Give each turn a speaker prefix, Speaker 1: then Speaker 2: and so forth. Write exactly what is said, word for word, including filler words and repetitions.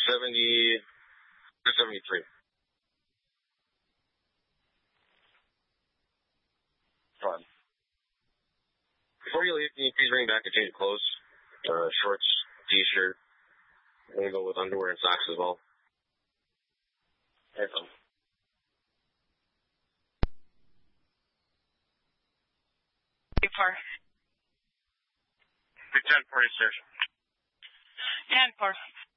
Speaker 1: seventy, seventy-three. Fine. Before you leave, can you please bring back a change of clothes? Uh, shorts, t-shirt. I'm going to go with underwear and socks as well. Hey, fun.
Speaker 2: four.
Speaker 1: ten forty, sir.
Speaker 2: ten four.